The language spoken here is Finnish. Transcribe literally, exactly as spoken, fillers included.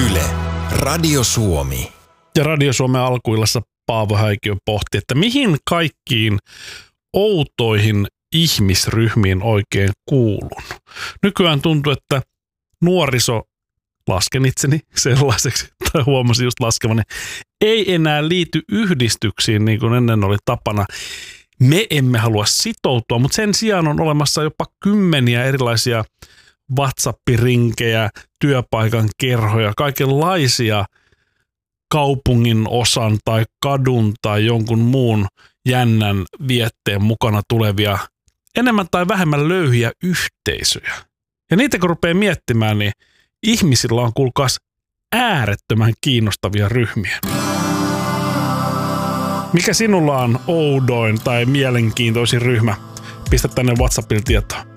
Yle, Radio Suomi. Ja Radio Suomen alkuillassa Paavo Häikiö pohti, että mihin kaikkiin outoihin ihmisryhmiin oikein kuulun. Nykyään tuntuu, että nuoriso, lasken itseni sellaiseksi, tai huomasin just laskevani, ei enää liity yhdistyksiin niin kuin ennen oli tapana. Me emme halua sitoutua, mutta sen sijaan on olemassa jopa kymmeniä erilaisia WhatsApp-rinkejä, työpaikan kerhoja, kaikenlaisia kaupungin osan tai kadun tai jonkun muun jännän vietteen mukana tulevia enemmän tai vähemmän löyhiä yhteisöjä. Ja niitä kun rupeaa miettimään, niin ihmisillä on kuulkaas äärettömän kiinnostavia ryhmiä. Mikä sinulla on oudoin tai mielenkiintoisin ryhmä? Pistä tänne WhatsAppilla tietoa.